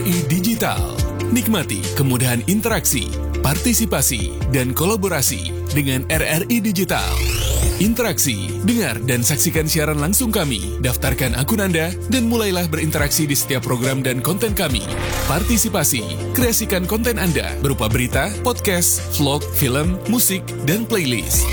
RRI Digital. Nikmati kemudahan interaksi, partisipasi, dan kolaborasi dengan RRI Digital. Interaksi, dengar dan saksikan siaran langsung kami, daftarkan akun Anda, dan mulailah berinteraksi di setiap program dan konten kami. Partisipasi, kreasikan konten Anda berupa berita, podcast, vlog, film, musik, dan playlist.